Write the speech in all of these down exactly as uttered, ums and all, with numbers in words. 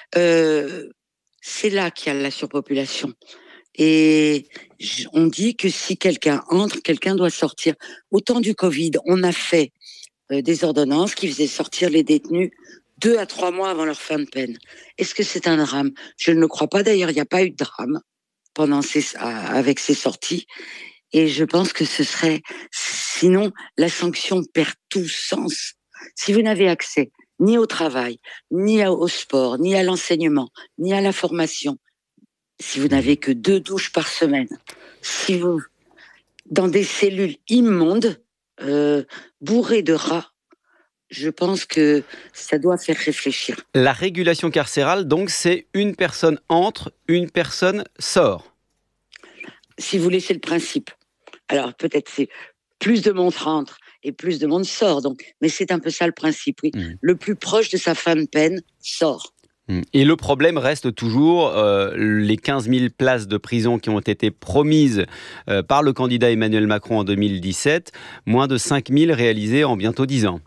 euh, c'est là qu'il y a la surpopulation. Et on dit que si quelqu'un entre, quelqu'un doit sortir. Au temps du Covid, on a fait euh, des ordonnances qui faisaient sortir les détenus deux à trois mois avant leur fin de peine. Est-ce que c'est un drame ? Je ne le crois pas. D'ailleurs, il n'y a pas eu de drame pendant ces, avec ces sorties. Et je pense que ce serait... Sinon, la sanction perd tout sens. Si vous n'avez accès ni au travail, ni au sport, ni à l'enseignement, ni à la formation, si vous n'avez que deux douches par semaine, si vous... dans des cellules immondes, euh, bourrées de rats, je pense que ça doit faire réfléchir. La régulation carcérale, donc, c'est une personne entre, une personne sort. Si vous voulez, c'est le principe. Alors, peut-être c'est plus de monde rentre et plus de monde sort. Donc, mais c'est un peu ça le principe, oui. Mmh. Le plus proche de sa fin de peine sort. Et le problème reste toujours euh, les quinze mille places de prison qui ont été promises euh, par le candidat Emmanuel Macron en deux mille dix-sept, moins de cinq mille réalisées en bientôt dix ans.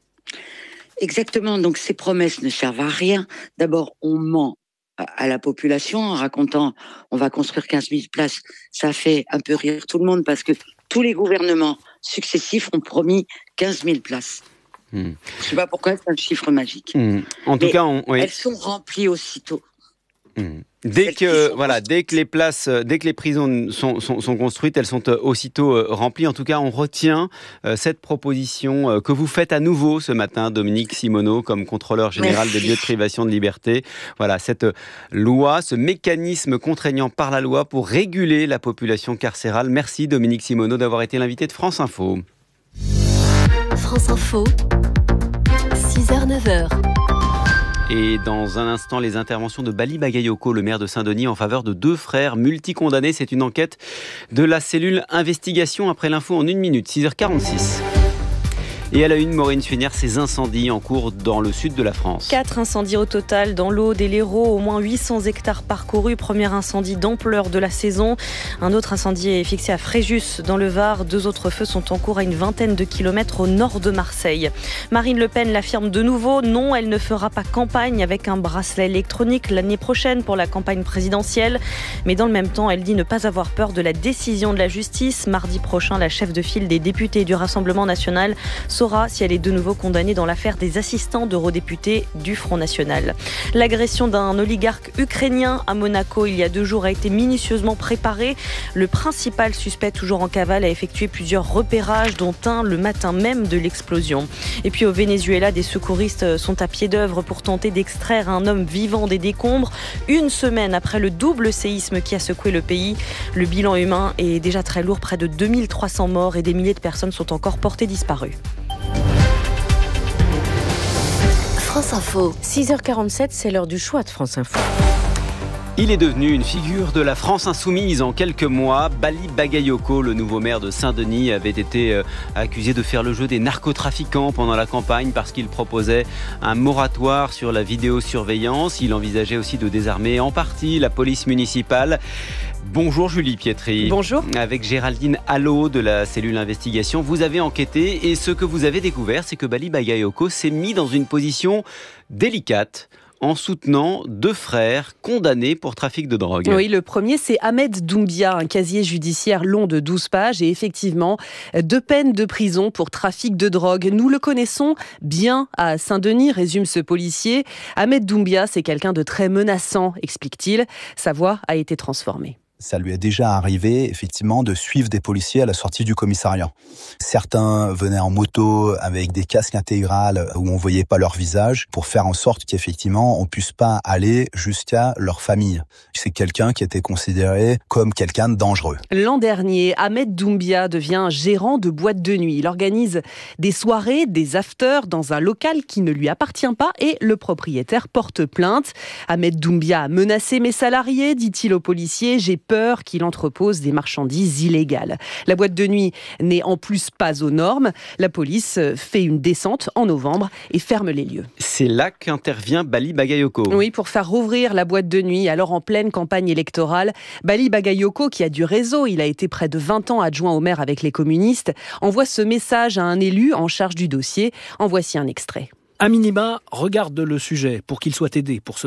Exactement, donc ces promesses ne servent à rien. D'abord, on ment à la population en racontant on va construire quinze mille places. Ça fait un peu rire tout le monde parce que tous les gouvernements successifs ont promis quinze mille places. Mmh. Je ne sais pas pourquoi c'est un chiffre magique. Mmh. En tout Mais cas, on, oui. elles sont remplies aussitôt. Mmh. Dès que voilà, dès que les places, dès que les prisons sont, sont, sont construites, elles sont aussitôt remplies. En tout cas, on retient euh, cette proposition euh, que vous faites à nouveau ce matin, Dominique Simoneau, comme contrôleur général Merci. des lieux de privation de liberté. Voilà, cette loi, ce mécanisme contraignant par la loi pour réguler la population carcérale. Merci Dominique Simoneau d'avoir été l'invité de France Info. France Info, six heures neuf heures. Et dans un instant, les interventions de Bali Bagayoko, le maire de Saint-Denis, en faveur de deux frères multicondamnés. C'est une enquête de la cellule investigation. Après l'info en une minute, six heures quarante-six. Et à la une, Maureen Suenière, ces incendies en cours dans le sud de la France. Quatre incendies au total dans l'Aude et l'Hérault, au moins huit cents hectares parcourus. Premier incendie d'ampleur de la saison. Un autre incendie est fixé à Fréjus dans le Var. Deux autres feux sont en cours à une vingtaine de kilomètres au nord de Marseille. Marine Le Pen l'affirme de nouveau. Non, elle ne fera pas campagne avec un bracelet électronique l'année prochaine pour la campagne présidentielle. Mais dans le même temps, elle dit ne pas avoir peur de la décision de la justice. Mardi prochain, la chef de file des députés du Rassemblement national saura si elle est de nouveau condamnée dans l'affaire des assistants d'eurodéputés du Front National. L'agression d'un oligarque ukrainien à Monaco il y a deux jours a été minutieusement préparée. Le principal suspect, toujours en cavale, a effectué plusieurs repérages, dont un le matin même de l'explosion. Et puis au Venezuela, des secouristes sont à pied d'œuvre pour tenter d'extraire un homme vivant des décombres. Une semaine après le double séisme qui a secoué le pays, le bilan humain est déjà très lourd, près de deux mille trois cents morts et des milliers de personnes sont encore portées disparues. France Info. six heures quarante-sept, c'est l'heure du choix de France Info. Il est devenu une figure de la France insoumise en quelques mois. Bali Bagayoko, le nouveau maire de Saint-Denis, avait été accusé de faire le jeu des narcotrafiquants pendant la campagne parce qu'il proposait un moratoire sur la vidéosurveillance. Il envisageait aussi de désarmer en partie la police municipale. Bonjour Julie Pietri. Bonjour. Avec Géraldine Allot de la cellule investigation, vous avez enquêté et ce que vous avez découvert, c'est que Bali Bagayoko s'est mis dans une position délicate en soutenant deux frères condamnés pour trafic de drogue. Oui, le premier, c'est Ahmed Doumbia, un casier judiciaire long de douze pages et effectivement, deux peines de prison pour trafic de drogue. Nous le connaissons bien à Saint-Denis, résume ce policier. Ahmed Doumbia, c'est quelqu'un de très menaçant, explique-t-il. Sa voix a été transformée. Ça lui est déjà arrivé, effectivement, de suivre des policiers à la sortie du commissariat. Certains venaient en moto avec des casques intégrales où on voyait pas leur visage pour faire en sorte qu'effectivement, on puisse pas aller jusqu'à leur famille. C'est quelqu'un qui était considéré comme quelqu'un de dangereux. L'an dernier, Ahmed Doumbia devient gérant de boîte de nuit. Il organise des soirées, des afters dans un local qui ne lui appartient pas et le propriétaire porte plainte. Ahmed Doumbia a menacé mes salariés, dit-il aux policiers. J'ai peur qu'il entrepose des marchandises illégales. La boîte de nuit n'est en plus pas aux normes. La police fait une descente en novembre et ferme les lieux. C'est là qu'intervient Bali Bagayoko. Oui, pour faire rouvrir la boîte de nuit, alors en pleine campagne électorale. Bali Bagayoko, qui a du réseau, il a été près de vingt ans adjoint au maire avec les communistes, envoie ce message à un élu en charge du dossier. En voici un extrait. À minima, regarde le sujet pour qu'il soit aidé pour se